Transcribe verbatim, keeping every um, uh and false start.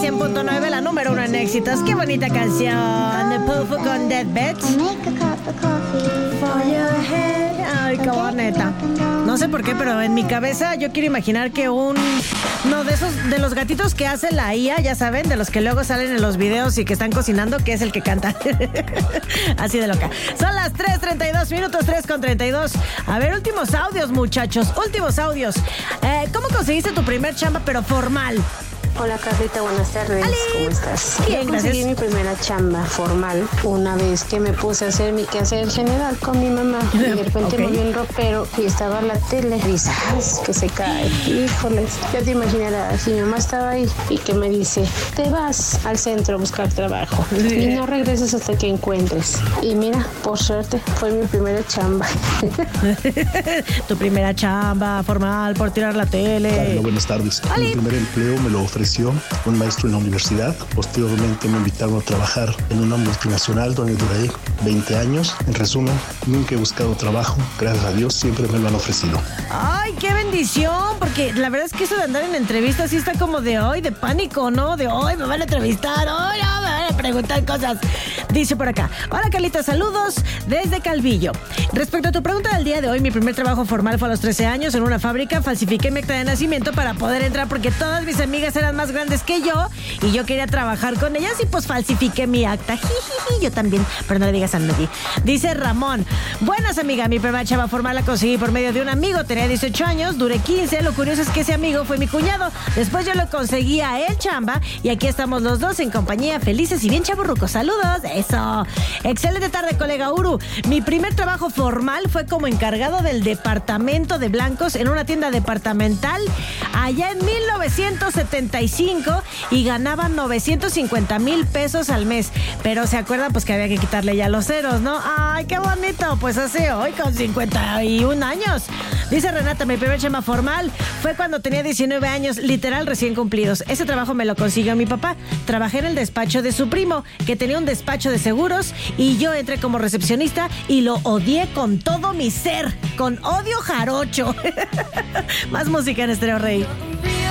cien punto nueve, la número uno en éxitos. Qué bonita canción de Pufo con Deathbed. For your head. Ay, qué bonita. No sé por qué, pero en mi cabeza yo quiero imaginar que un... No, de esos, de los gatitos que hace la I A, ya saben, de los que luego salen en los videos y que están cocinando, que es el que canta. Así de loca. Son las tres treinta y dos minutos, tres con treinta y dos. A ver, últimos audios, muchachos, últimos audios. Eh, ¿Cómo conseguiste tu primer chamba, pero formal? Hola Carlita, buenas tardes. ¡Ali! ¿Cómo estás? Bien, Yo conseguí gracias. mi primera chamba formal una vez que me puse a hacer mi quehacer general con mi mamá. Y de repente Ok. me vi un ropero y estaba la tele. Y ¡zas! Que se cae. Híjoles, ya te imaginarás. Mi mamá estaba ahí y que me dice, te vas al centro a buscar trabajo y no regresas hasta que encuentres. Y mira, por suerte, fue mi primera chamba. Tu primera chamba formal por tirar la tele. Carla, buenas tardes. ¡Ali! Mi primer empleo me lo ofreció un maestro en la universidad. Posteriormente me invitaron a trabajar en una multinacional donde duré veinte años. En resumen, nunca he buscado trabajo. Gracias a Dios siempre me lo han ofrecido. Ay, qué bendición, porque la verdad es que eso de andar en entrevistas sí está como de hoy, de pánico, ¿no? De hoy me van a entrevistar, hoy no, me van a preguntar cosas. Dice por acá, hola Carlita, saludos desde Calvillo. Respecto a tu pregunta del día de hoy, mi primer trabajo formal fue a los trece años en una fábrica. Falsifiqué mi acta de nacimiento para poder entrar porque todas mis amigas eran más grandes que yo y yo quería trabajar con ellas y pues falsifiqué mi acta. Jijiji, yo también, pero no le digas a nadie. Dice Ramón, buenas amiga, mi primera chava formal la conseguí por medio de un amigo, tenía dieciocho años, duré quince, lo curioso es que ese amigo fue mi cuñado, después yo lo conseguí a él chamba y aquí estamos los dos en compañía, felices y bien chaburrucos. Saludos, eso. Excelente tarde, colega Uru. Mi primer trabajo formal fue como encargado del departamento de blancos en una tienda departamental allá en mil novecientos setenta y cinco y ganaba novecientos cincuenta mil pesos al mes. Pero se acuerdan pues que había que quitarle ya los ceros, ¿no? ¡Ay, qué bonito! Pues hace hoy con cincuenta y un años. Dice Renata, mi primer chamba formal fue cuando tenía diecinueve años, literal recién cumplidos. Ese trabajo me lo consiguió mi papá. Trabajé en el despacho de su primo, que tenía un despacho de seguros, y yo entré como recepcionista y lo odié con todo mi ser, con odio jarocho. Más música en Estéreo Rey.